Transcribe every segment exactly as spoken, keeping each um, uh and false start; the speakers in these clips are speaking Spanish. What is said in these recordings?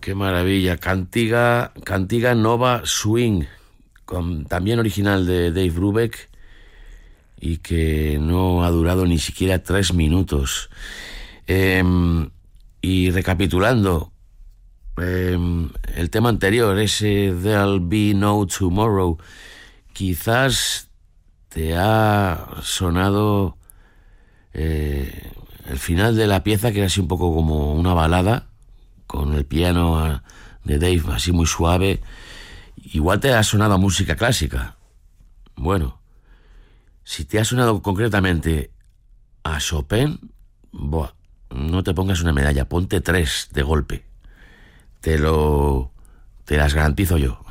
Qué maravilla. Cantiga, Cantiga Nova Swing, con, también original de Dave Brubeck, y que no ha durado ni siquiera tres minutos. Eh, y recapitulando, eh, el tema anterior, ese There'll Be No Tomorrow, quizás te ha sonado eh, el final de la pieza, que era así un poco como una balada, con el piano de Dave así muy suave. Igual te ha sonado a música clásica. Bueno, si te ha sonado concretamente a Chopin, buah, no te pongas una medalla, ponte tres de golpe. Te lo... te las garantizo yo.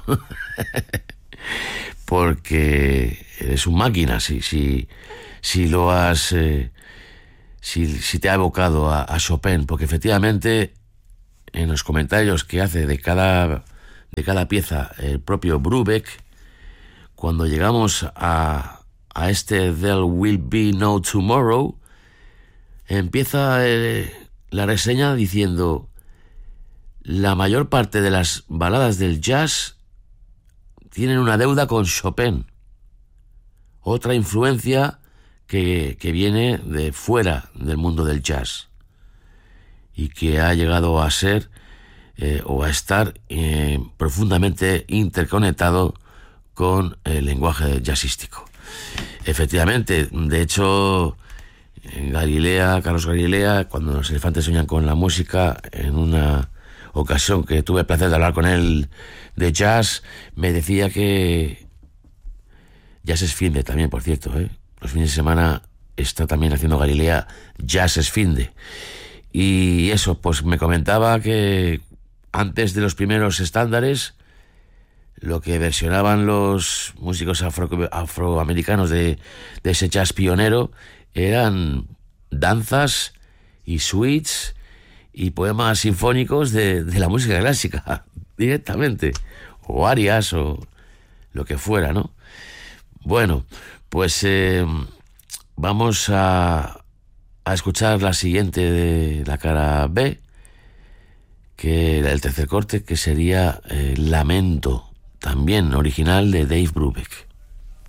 Porque eres un máquina, si, si, si lo has... Eh, si, si te ha evocado a, a Chopin, porque efectivamente en los comentarios que hace de cada, de cada pieza el propio Brubeck, cuando llegamos a, a este There Will Be No Tomorrow, empieza eh, la reseña diciendo: la mayor parte de las baladas del jazz tienen una deuda con Chopin, otra influencia que, que viene de fuera del mundo del jazz y que ha llegado a ser eh, o a estar eh, profundamente interconectado con el lenguaje jazzístico. Efectivamente, de hecho, Galilea, Carlos Galilea, cuando los elefantes sueñan con la música, en una ocasión que tuve el placer de hablar con él de jazz, me decía que Jazz es Finde también, por cierto, ¿eh? Los fines de semana está también haciendo Galilea Jazz es Finde. Y eso, pues me comentaba que antes de los primeros estándares, lo que versionaban los músicos afro, afroamericanos de, de ese jazz pionero eran danzas y suites y poemas sinfónicos de, de la música clásica, directamente, o arias o lo que fuera, ¿no? Bueno, pues eh, vamos a... a escuchar la siguiente de la cara B, que era el tercer corte, que sería eh, Lamento, también original de Dave Brubeck.